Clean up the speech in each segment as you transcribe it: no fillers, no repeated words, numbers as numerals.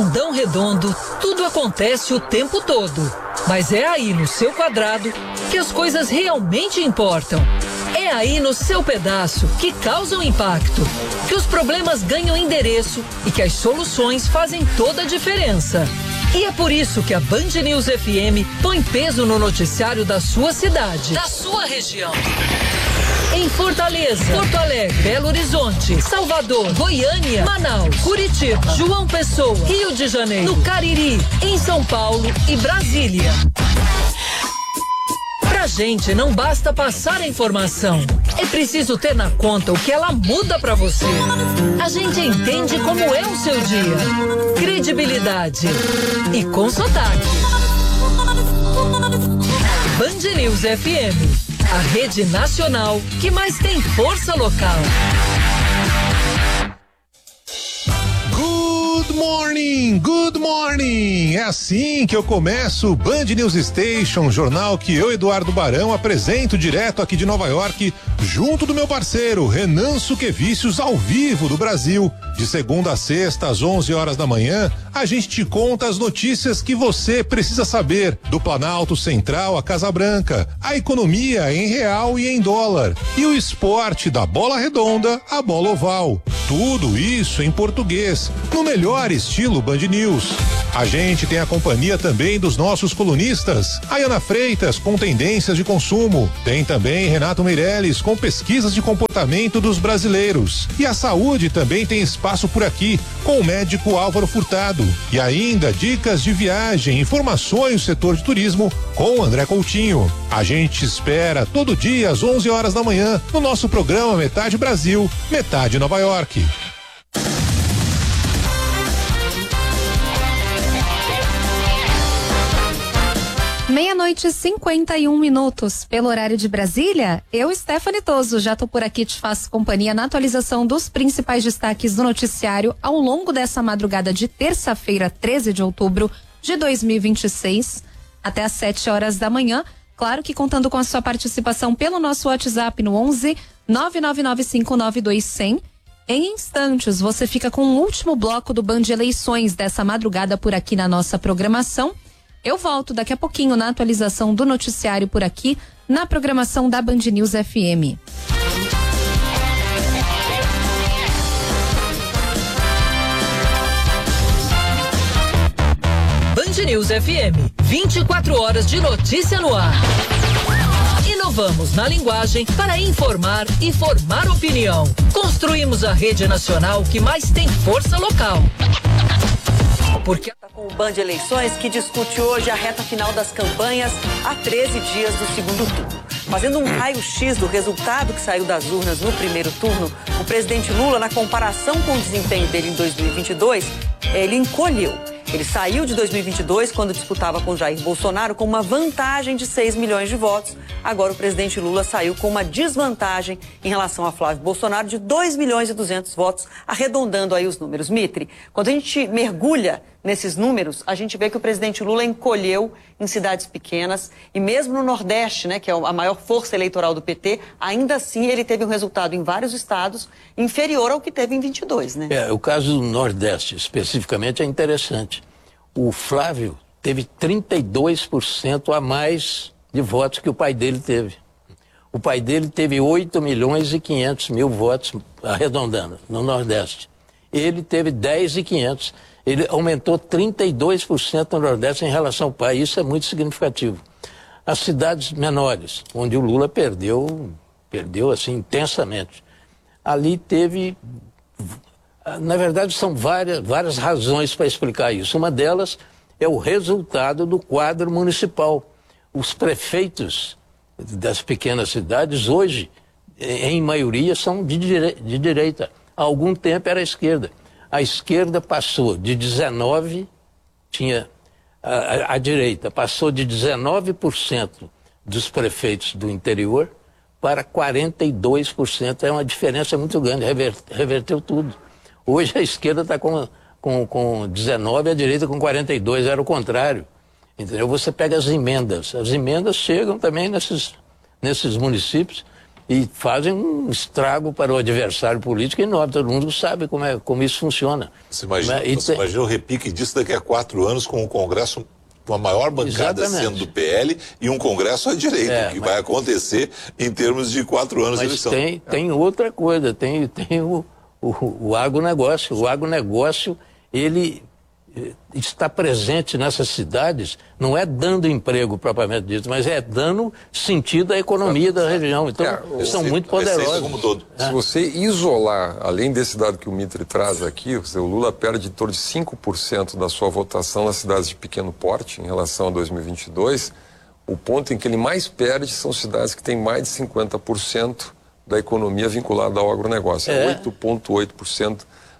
Fundão Redondo, tudo acontece o tempo todo. Mas é aí no seu quadrado que as coisas realmente importam. É aí no seu pedaço que causam impacto, que os problemas ganham endereço e que as soluções fazem toda a diferença. E é por isso que a Band News FM põe peso no noticiário da sua cidade, da sua região. Em Fortaleza, Porto Alegre, Belo Horizonte, Salvador, Goiânia, Manaus, Curitiba, João Pessoa, Rio de Janeiro, no Cariri, em São Paulo e Brasília. Pra gente não basta passar a informação, é preciso ter na conta o que ela muda pra você. A gente entende como é o seu dia, credibilidade e com sotaque. Band News FM, a rede nacional que mais tem força local. Good morning, good morning. É assim que eu começo o Band News Station, jornal que eu, Eduardo Barão, apresento direto aqui de Nova York, junto do meu parceiro Renan Suquevicius, ao vivo do Brasil. De segunda a sexta, às 11 horas da manhã, a gente te conta as notícias que você precisa saber, do Planalto Central à Casa Branca, a economia em real e em dólar, e o esporte da bola redonda à bola oval. Tudo isso em português, no melhor estilo Band News. A gente tem a companhia também dos nossos colunistas, Ayana Freitas com tendências de consumo, tem também Renato Meirelles com pesquisas de comportamento dos brasileiros, e a saúde também tem espaço por aqui com o médico Álvaro Furtado, e ainda dicas de viagem, informações do setor de turismo com o André Coutinho. A gente espera todo dia às 11 horas da manhã no nosso programa Metade Brasil, Metade Nova York. Meia-noite e 51 minutos, pelo horário de Brasília. Eu, Stephanie Toso, já tô por aqui, te faço companhia na atualização dos principais destaques do noticiário ao longo dessa madrugada de terça-feira, 13 de outubro de 2026, até às 7 horas da manhã. Claro que contando com a sua participação pelo nosso WhatsApp no 11 999592100. Em instantes, você fica com o último bloco do Band Eleições dessa madrugada por aqui na nossa programação. Eu volto daqui a pouquinho na atualização do noticiário por aqui, na programação da Band News FM. Band News FM, 24 horas de notícia no ar. Inovamos na linguagem para informar e formar opinião. Construímos a rede nacional que mais tem força local. Porque com o Band Eleições, que discute hoje a reta final das campanhas a 13 dias do segundo turno. Fazendo um raio-x do resultado que saiu das urnas no primeiro turno, o presidente Lula, na comparação com o desempenho dele em 2022, ele encolheu. Ele saiu de 2022, quando disputava com Jair Bolsonaro, com uma vantagem de 6 milhões de votos. Agora o presidente Lula saiu com uma desvantagem em relação a Flávio Bolsonaro de 2 milhões e 200 votos, arredondando aí os números. Mitre, quando a gente mergulha nesses números, a gente vê que o presidente Lula encolheu em cidades pequenas e mesmo no Nordeste, né, que é a maior força eleitoral do PT, ainda assim ele teve um resultado em vários estados inferior ao que teve em 22, né? O caso do Nordeste especificamente é interessante. O Flávio teve 32% a mais de votos que o pai dele teve. O pai dele teve 8 milhões e 500 mil votos, arredondando, no Nordeste. Ele teve 10.500. Ele aumentou 32% no Nordeste em relação ao pai. Isso é muito significativo. As cidades menores, onde o Lula perdeu assim intensamente. Ali teve, na verdade são várias razões para explicar isso. Uma delas é o resultado do quadro municipal. Os prefeitos das pequenas cidades hoje, em maioria, são de direita. Há algum tempo era a esquerda. A esquerda passou de 19%, a direita passou de 19% dos prefeitos do interior para 42%. É uma diferença muito grande, reverteu tudo. Hoje a esquerda está com 19%, a direita com 42%, era o contrário. Entendeu? Você pega as emendas chegam também nesses municípios e fazem um estrago para o adversário político enorme. Todo mundo sabe como isso funciona. Você imagina o repique disso daqui a 4 anos com o Congresso, com a maior bancada sendo do PL e um Congresso à direita, que vai acontecer em termos de 4 anos de eleição. Tem outra coisa, tem o agronegócio. O agronegócio, ele está presente nessas cidades, não é dando emprego propriamente dito, mas é dando sentido à economia da região. Então, são muito poderosos. Como todo. Se você isolar, além desse dado que o Mitri traz aqui, o Lula perde em torno de 5% da sua votação nas cidades de pequeno porte em relação a 2022. O ponto em que ele mais perde são cidades que têm mais de 50% da economia vinculada ao agronegócio. 8,8%.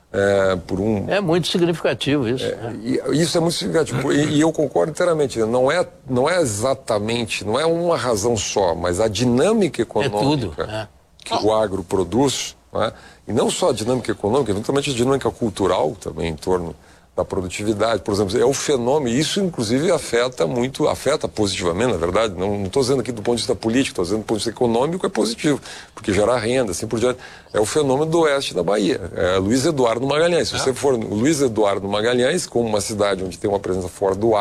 É muito significativo isso. Isso é muito significativo. E eu concordo inteiramente. Não é exatamente, não é uma razão só, mas a dinâmica econômica que o agro produz, né? E não só a dinâmica econômica, eventualmente a dinâmica cultural também em torno da produtividade, por exemplo, é o fenômeno, isso inclusive afeta positivamente, na verdade, não estou dizendo aqui do ponto de vista político, estou dizendo do ponto de vista econômico é positivo, porque gera renda, assim por diante. É o fenômeno do oeste da Bahia, Luiz Eduardo Magalhães. Se você for no Luiz Eduardo Magalhães, como uma cidade onde tem uma presença forte do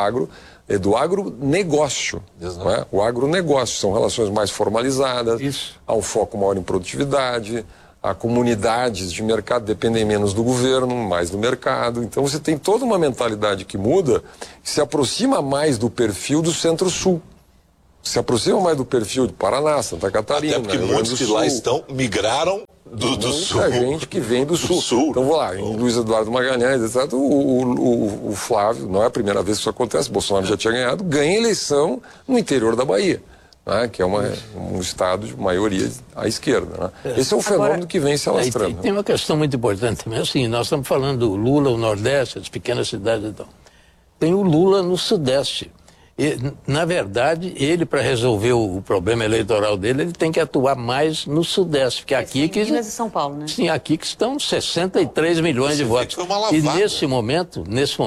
agronegócio. Não é? O agronegócio são relações mais formalizadas, há um foco maior em produtividade, há comunidades de mercado dependem menos do governo, mais do mercado. Então você tem toda uma mentalidade que muda, que se aproxima mais do perfil do Centro-Sul. Se aproxima mais do perfil de Paraná, Santa Catarina. Até porque muitos que lá estão migraram do Sul. Muita gente que vem do Sul. Então vou lá, em Luiz Eduardo Magalhães, etc. O Flávio, não é a primeira vez que isso acontece, Bolsonaro já tinha ganhado, ganha eleição no interior da Bahia. Né, que é um estado de maioria à esquerda. Né? Esse é o fenômeno que vem se alastrando. Tem uma questão muito importante também, assim, nós estamos falando do Lula, o Nordeste, as pequenas cidades e tal. Tem o Lula no Sudeste. E, na verdade, ele, para resolver o problema eleitoral dele, ele tem que atuar mais no Sudeste, porque aqui que... Minas e São Paulo, né? Sim, aqui que estão 63 milhões de votos. E nesse momento,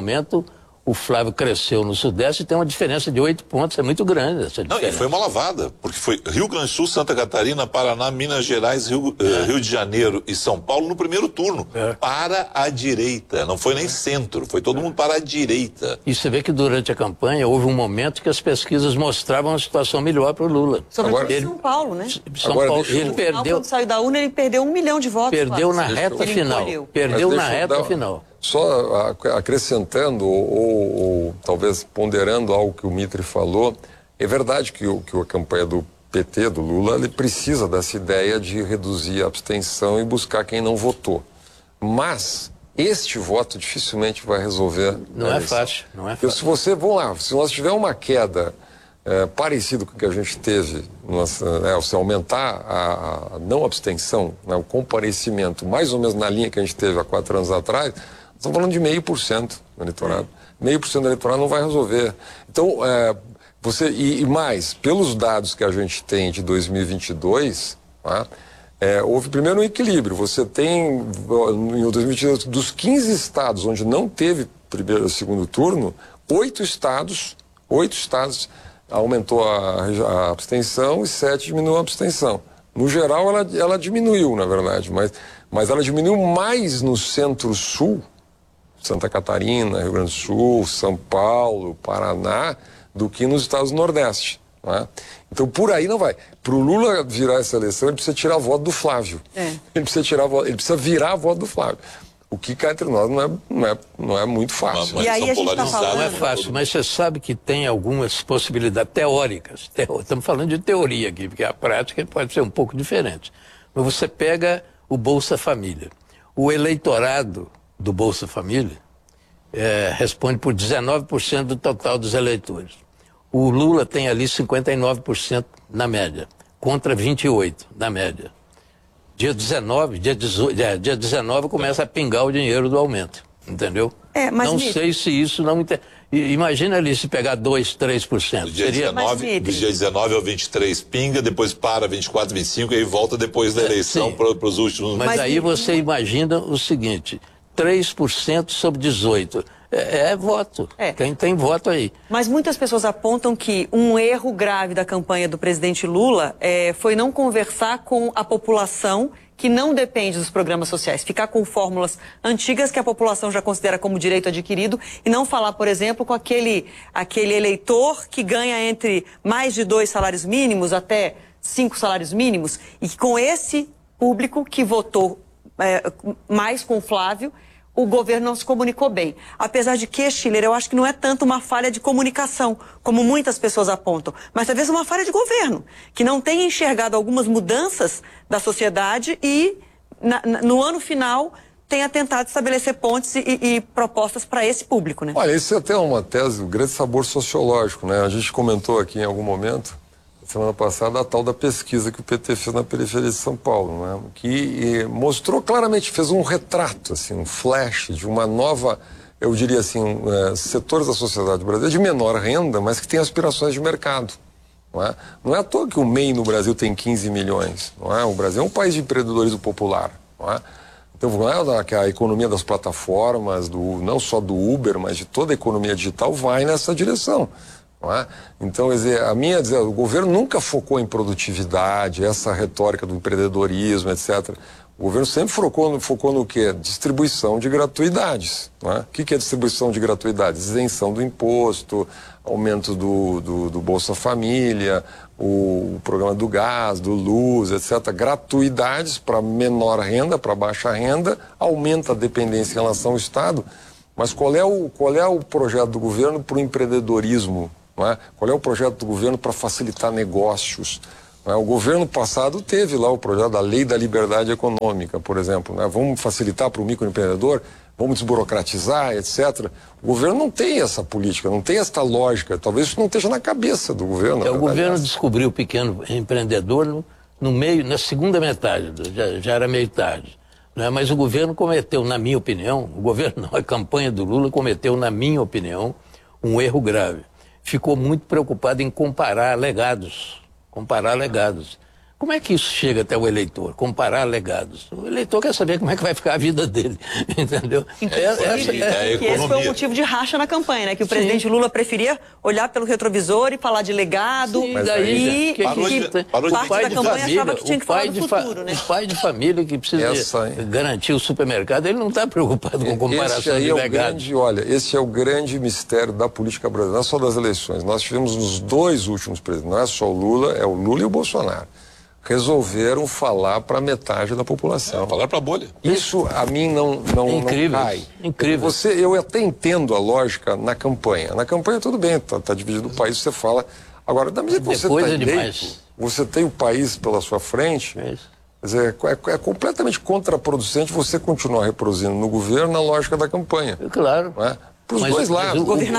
o Flávio cresceu no Sudeste e tem uma diferença de 8 pontos, é muito grande essa diferença. Não, e foi uma lavada, porque foi Rio Grande do Sul, Santa Catarina, Paraná, Minas Gerais, Rio de Janeiro e São Paulo no primeiro turno, para a direita, não foi nem centro, foi todo mundo para a direita. E você vê que durante a campanha houve um momento que as pesquisas mostravam uma situação melhor para o Lula. Sobretudo em São Paulo, né? São Paulo, ele perdeu... Quando saiu da urna, ele perdeu 1 milhão de votos. Perdeu na reta final. Perdeu na reta final. Só acrescentando ou talvez ponderando algo que o Mitri falou, é verdade que a campanha do PT, do Lula, ele precisa dessa ideia de reduzir a abstenção e buscar quem não votou. Mas este voto dificilmente vai resolver. Não é fácil, não é fácil. Se nós tivermos uma queda parecido com o que a gente teve, se aumentar a não abstenção, né, o comparecimento, mais ou menos na linha que a gente teve há 4 anos atrás, estamos falando de 0,5% do eleitorado. 0,5% do eleitorado não vai resolver. Então, e mais, pelos dados que a gente tem de 2022, tá, houve primeiro um equilíbrio. Você tem, em 2022, dos 15 estados onde não teve primeiro e segundo turno, 8 estados aumentou a abstenção e 7 diminuiu a abstenção. No geral, ela diminuiu, na verdade, mas ela diminuiu mais no Centro-Sul, Santa Catarina, Rio Grande do Sul, São Paulo, Paraná, do que nos estados do Nordeste. Né? Então, por aí não vai. Para o Lula virar essa eleição, ele precisa tirar a voto do Flávio. Ele precisa virar a voto do Flávio. O que cá entre nós não é muito fácil. E aí a gente está falando... Não é fácil, mas você sabe que tem algumas possibilidades teóricas. Estamos falando de teoria aqui, porque a prática pode ser um pouco diferente. Mas você pega o Bolsa Família. O eleitorado do Bolsa Família responde por 19% do total dos eleitores. O Lula tem ali 59% na média, contra 28% na média. Dia 19 começa a pingar o dinheiro do aumento, entendeu? Não sei se isso não... Imagina ali se pegar 2%, 3%. Do dia 19 ao 23 pinga, depois para 24, 25 e aí volta depois da eleição para os últimos... Mas aí você imagina o seguinte, 3% sobre 18%. É voto. Quem tem voto aí. Mas muitas pessoas apontam que um erro grave da campanha do presidente Lula foi não conversar com a população que não depende dos programas sociais, ficar com fórmulas antigas que a população já considera como direito adquirido e não falar, por exemplo, com aquele eleitor que ganha entre mais de 2 salários mínimos até 5 salários mínimos e que com esse público que votou mais com o Flávio, o governo não se comunicou bem. Apesar de que, Schiller, eu acho que não é tanto uma falha de comunicação, como muitas pessoas apontam, mas talvez uma falha de governo, que não tenha enxergado algumas mudanças da sociedade e, no ano final, tenha tentado estabelecer pontes e propostas para esse público, né? Olha, isso é até uma tese, um grande sabor sociológico, né? A gente comentou aqui em algum momento, semana passada, a tal da pesquisa que o PT fez na periferia de São Paulo, né? Que mostrou claramente, fez um retrato, assim, um flash de uma nova, eu diria assim, setores da sociedade brasileira de menor renda, mas que tem aspirações de mercado. Não é à toa que o MEI no Brasil tem 15 milhões. Não é? O Brasil é um país de empreendedorismo popular. Não é? Então, não é que a economia das plataformas, não só do Uber, mas de toda a economia digital vai nessa direção. Então, o governo nunca focou em produtividade, essa retórica do empreendedorismo, etc. O governo sempre focou no quê? Distribuição de gratuidades. O que é distribuição de gratuidades? Isenção do imposto, aumento do Bolsa Família, o programa do gás, do luz, etc. Gratuidades para menor renda, para baixa renda, aumenta a dependência em relação ao Estado. Mas qual é o projeto do governo para o empreendedorismo? Qual é o projeto do governo para facilitar negócios? O governo passado teve lá o projeto da Lei da Liberdade Econômica, por exemplo. Vamos facilitar para o microempreendedor, vamos desburocratizar, etc. O governo não tem essa política, não tem essa lógica. Talvez isso não esteja na cabeça do governo. O governo descobriu o pequeno empreendedor na segunda metade, já era meio tarde. Mas o governo cometeu, na minha opinião, a campanha do Lula cometeu, na minha opinião, um erro grave. Ficou muito preocupado em comparar legados. Como é que isso chega até o eleitor? Comparar legados. O eleitor quer saber como é que vai ficar a vida dele, entendeu? Esse foi um motivo de racha na campanha, né? Que o presidente Lula preferia olhar pelo retrovisor e falar de legado. Sim, daí parte da campanha achava que tinha que falar do futuro, né? O pai de família que precisa garantir o supermercado, ele não está preocupado com comparação de legados. Esse é o grande mistério da política brasileira, não é só das eleições. Nós tivemos nos 2 últimos presidentes, não é só o Lula, é o Lula e o Bolsonaro. Resolveram falar para metade da população. Falar para a bolha. Isso a mim não cai. Incrível. Eu até entendo a lógica na campanha. Na campanha tudo bem, tá dividido o país, você fala. Agora, da medida que você está eleito, você tem o país pela sua frente. Quer dizer, é completamente contraproducente você continuar reproduzindo no governo a lógica da campanha. Claro. Para os dois lados.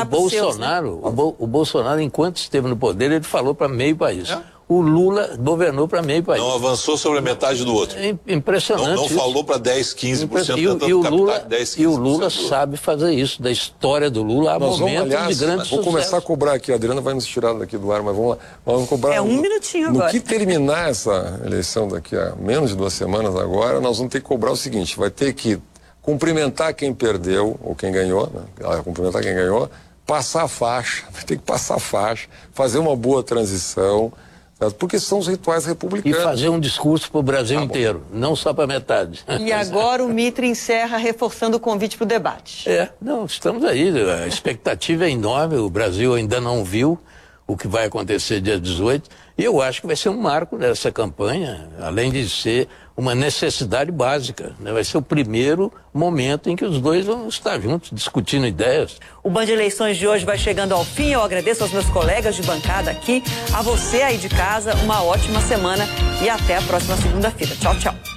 O Bolsonaro, enquanto esteve no poder, ele falou para meio país. O Lula governou para meio país. Não avançou sobre a metade do outro. É impressionante. Não falou para 10, 15%. E o Lula sabe fazer isso. Da história do Lula há momentos de grande sucesso. Vou começar a cobrar aqui. A Adriana vai nos tirar daqui do ar, mas vamos lá. Vamos cobrar. Um minutinho agora. No que terminar essa eleição daqui a menos de 2 semanas agora, nós vamos ter que cobrar o seguinte: vai ter que cumprimentar quem perdeu ou quem ganhou, cumprimentar quem ganhou, passar a faixa, vai ter que passar a faixa, fazer uma boa transição. Porque são os rituais republicanos. E fazer um discurso para o Brasil inteiro, não só para metade. E agora o Mitre encerra reforçando o convite para o debate. Estamos aí, a expectativa é enorme, o Brasil ainda não viu o que vai acontecer dia 18, e eu acho que vai ser um marco dessa campanha, além de ser uma necessidade básica, né? Vai ser o primeiro momento em que os dois vão estar juntos, discutindo ideias. O Band Eleições de hoje vai chegando ao fim, eu agradeço aos meus colegas de bancada aqui, a você aí de casa, uma ótima semana e até a próxima segunda-feira. Tchau, tchau.